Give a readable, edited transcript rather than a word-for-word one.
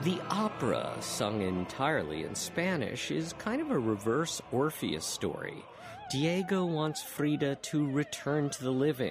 The opera, sung entirely in Spanish, is kind of a reverse Orpheus story. Diego wants Frida to return to the living,